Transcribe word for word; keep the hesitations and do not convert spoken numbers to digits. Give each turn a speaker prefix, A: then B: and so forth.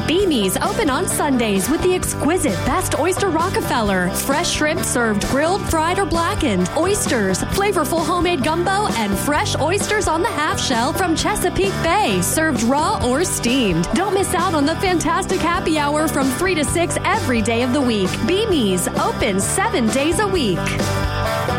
A: Beamies open on Sundays with the exquisite Best Oyster Rockefeller. Fresh shrimp served grilled, fried, or blackened. Oysters, flavorful homemade gumbo, and fresh oysters on the half shell from Chesapeake Bay, served raw or steamed. Don't miss out on the fantastic happy hour from three to six every day of the week. Beamies open seven days a week.